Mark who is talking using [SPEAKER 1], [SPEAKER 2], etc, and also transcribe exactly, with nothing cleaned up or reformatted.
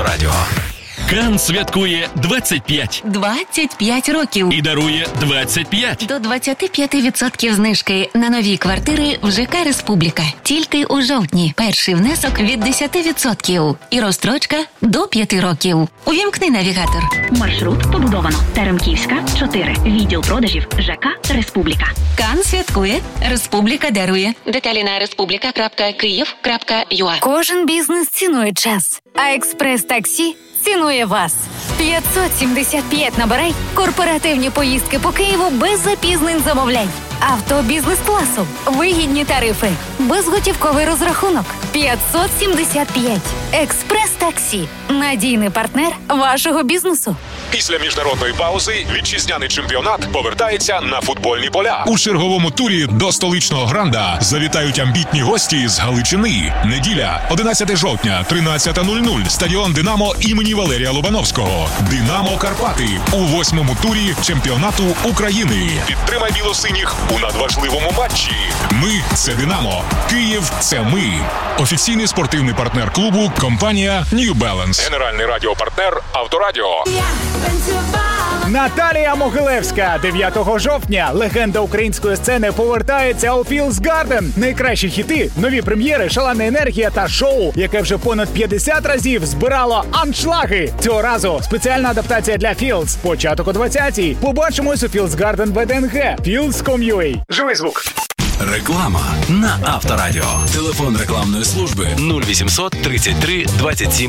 [SPEAKER 1] Авторадіо. Кан святкує двадцять п'ять.
[SPEAKER 2] двадцять п'ять років.
[SPEAKER 1] І дарує двадцять п'ять.
[SPEAKER 2] До двадцять п'ять відсотків знижки на нові квартири в ЖК «Республіка». Тільки у жовтні. Перший внесок від десять відсотків. І розстрочка до п'яти років. Увімкни навігатор.
[SPEAKER 3] Маршрут побудовано. Теремківська, чотири. Відділ продажів ЖК «Республіка».
[SPEAKER 2] Кан святкує. Республіка дарує. Деталі на республіка крапка київ крапка ю а.
[SPEAKER 4] Кожен бізнес цінує час, а експрес-таксі цінує вас. п'ятсот сімдесят п'ять набирай, корпоративні поїздки по Києву без запізнень замовляй. Авто бізнес-класу, вигідні тарифи, безготівковий розрахунок. п'ятсот сімдесят п'ять. Експрес-таксі. Надійний партнер вашого бізнесу.
[SPEAKER 5] Після міжнародної паузи вітчизняний чемпіонат повертається на футбольні поля.
[SPEAKER 6] У черговому турі до столичного Гранда завітають амбітні гості з Галичини. Неділя, одинадцяте жовтня, тринадцята нуль нуль. Стадіон «Динамо» імені Валерія Лобановського. «Динамо Карпати» у восьмому турі чемпіонату України.
[SPEAKER 5] Підтримай білосиніх у надважливому матчі.
[SPEAKER 6] Ми – це «Динамо». Київ – це ми. Офіційний спортивний партнер клубу – компанія New Balance.
[SPEAKER 5] Генеральний радіопартнер Авторадіо.
[SPEAKER 7] Наталія Могилевська. дев'ятого жовтня легенда української сцени повертається у Філдс Гарден. Найкращі хіти, нові прем'єри, шалена енергія та шоу, яке вже понад п'ятдесят разів збирало аншлаги. Цього разу спеціальна адаптація для Філдс. Початок о двадцятій. Побачимось у Філдс Гарден в ДНГ. філдс крапка ком крапка ю а. Живий звук.
[SPEAKER 1] Реклама на Авторадіо. Телефон рекламної служби нуль вісімсот тридцять три двадцять сім